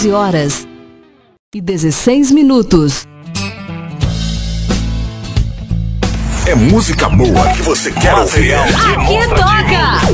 11h16. É música boa que você quer ouvir. Aqui toca!